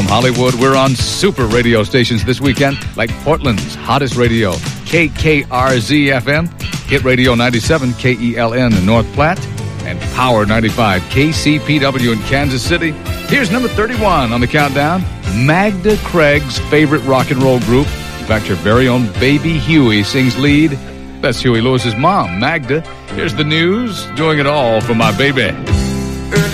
From Hollywood, we're on super radio stations this weekend, like Portland's hottest radio, KKRZ-FM, Hit Radio 97, KELN in North Platte, and Power 95, KCPW in Kansas City. Here's number 31 on the countdown, Magda Craig's favorite rock and roll group. In fact, her very own baby Huey sings lead. That's Huey Lewis's mom, Magda. Here's the news, doing it all for my baby.